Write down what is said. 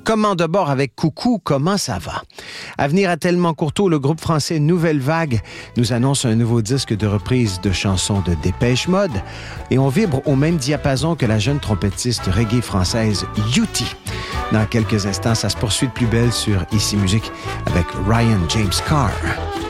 Comment de bord avec Coucou, comment ça va? À venir à Tellement Courteau, le groupe français Nouvelle Vague nous annonce un nouveau disque de reprise de chansons de Dépêche Mode et on vibre au même diapason que la jeune trompettiste reggae française Yuti. Dans quelques instants, ça se poursuit de plus belle sur Ici Musique avec Ryan James Carr.